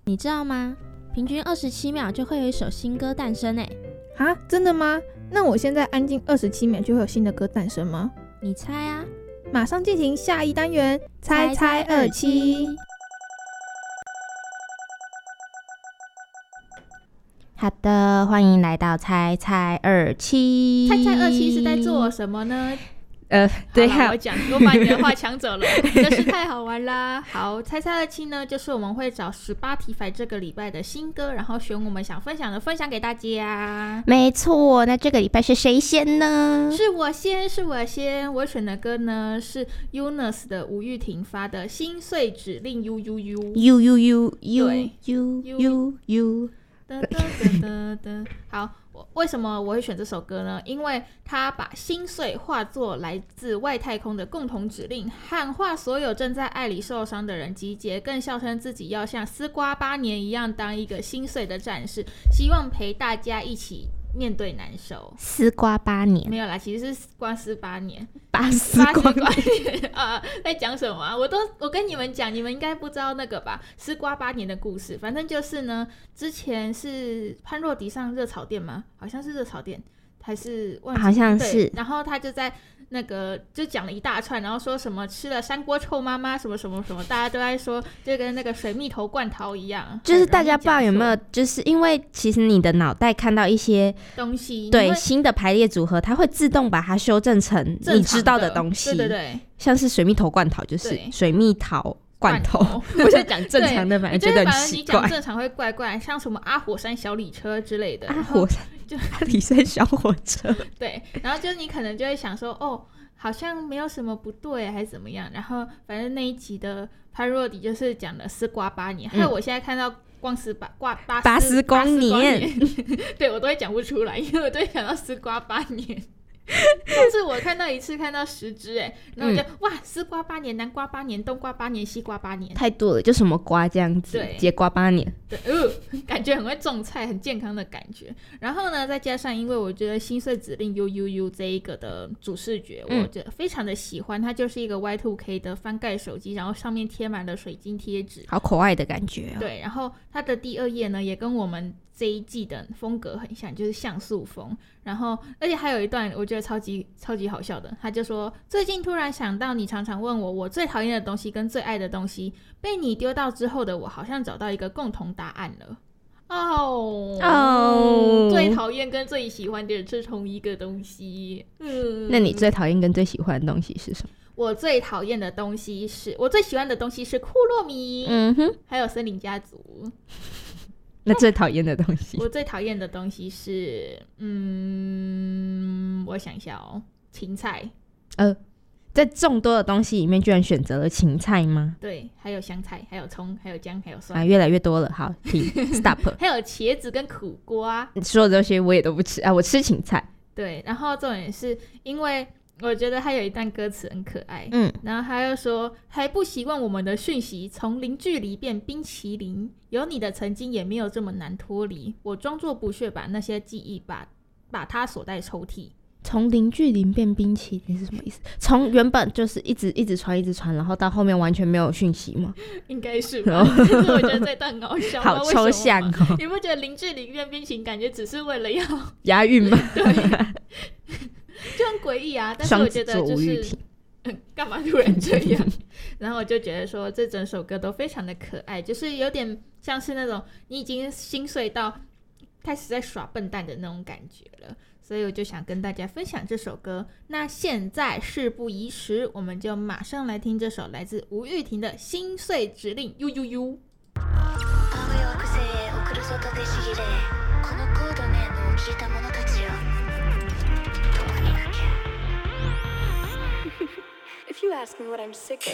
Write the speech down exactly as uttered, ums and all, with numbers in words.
你知道吗？平均二十七秒就会有一首新歌诞生诶。 啊，真的吗？那我现在安静二十七秒就会有新的歌诞生吗？ 你猜啊！ 马上进行下一单元，猜猜二七。 好的，欢迎来到猜猜二七。 猜猜二七是在做什么呢？ 呃，对啊，我讲，我把你的话抢走了，真是太好玩啦！好，猜猜二七呢，就是我们会找十八题反这个礼拜的新歌，然后选我们想分享的分享给大家。 没错，那这个礼拜是谁先呢？ 是我先，是我先。我选的歌呢是 Eunice 的吴玉婷发的《心碎指令 U U U》。 U U U U U U U。 哒哒哒哒哒。好，为什么我会选这首歌呢？因为它把心碎化作来自外太空的共同指令，喊话所有正在爱里受伤的人集结，更笑称自己要像丝瓜八年一样当一个心碎的战士，希望陪大家一起面对难受。 丝瓜八年没有啦，其实是瓜丝八年。 八丝瓜年啊，在讲什么啊？我都我跟你们讲，你们应该不知道那个吧？丝瓜八年的故事，反正就是呢，之前是潘若迪上热炒店吗？好像是热炒店，还是忘记好像是。 然后他就在那个就讲了一大串，然后说什么吃了山锅臭妈妈什么什么什么，大家都在说就跟那个水蜜桃罐头一样。 就是大家不知道有没有，就是因为其实你的脑袋看到一些东西， 对新的排列组合，它会自动把它修正成你知道的东西。 对对对， 像是水蜜桃罐头就是水蜜桃罐头，我在讲正常的，反正觉得很奇怪。 你讲正常会怪怪，像什么阿火山小礼车之类的。 阿火山就阿里山小火车。 对，然后就是你可能就会想说，哦，好像没有什么不对，还是怎么样。然后反正那一集的潘若迪就是讲的丝瓜八年，还有我现在看到光丝八挂八八丝光年， 对我都会讲不出来，因为我都会想到丝瓜八年。但是我看到一次看到十只哎，然后我就、嗯、哇，丝瓜八年、南瓜八年、冬瓜八年、西瓜八年， 太多了，就什么瓜这样子，节瓜八年， 对，呃，感觉很会种菜，很健康的感觉。然后呢，再加上因为我觉得心碎指令 U U U 这一个的主视觉，我觉得非常的喜欢，它就是一个 Y 二 K 的翻盖手机，然后上面贴满了水晶贴纸， 好可爱的感觉、哦。 对，然后它的第二页呢，也跟我们这一季的风格很像，就是像素风。然后而且还有一段我觉得超级超级好笑的，他就说最近突然想到你常常问我我最讨厌的东西跟最爱的东西，被你丢到之后的我好像找到一个共同答案了。哦、oh, 哦、oh. 最讨厌跟最喜欢的是同一个东西。嗯， 那你最讨厌跟最喜欢的东西是什么？ 我最讨厌的东西是我最喜欢的东西是库洛米， 嗯哼， 还有森林家族。 那最讨厌的东西？ 我最讨厌的东西是，嗯，我想一下哦，芹菜。 呃，在众多的东西里面，居然选择了芹菜吗？ 对，还有香菜，还有葱，还有姜，还有蒜。 啊，越来越多了。好，停 ，stop。 还有茄子跟苦瓜。 你说的这些我也都不吃啊，我吃芹菜。 对，然后重点是因为我觉得他有一段歌词很可爱， 嗯， 然后他又说还不习惯我们的讯息从零距离变冰淇淋，有你的曾经也没有这么难脱离，我装作不屑把那些记忆把把它锁在抽屉。 从零距离变冰淇淋是什么意思？从原本就是一直一直传一直传，然后到后面完全没有讯息吗？ 应该是吧。但是我觉得这段很好笑。 好抽象哦。 你不觉得零距离变冰淇淋感觉只是为了要押韵吗？ 对，就很诡异啊。但是我觉得就是干嘛突然这样？然后我就觉得说这整首歌都非常的可爱，就是有点像是那种你已经心碎到开始在耍笨蛋的那种感觉了，所以我就想跟大家分享这首歌。那现在事不宜迟，我们就马上来聽這首來自吳玉婷的《心碎指令 U U U》。 If you ask me what I'm sick of,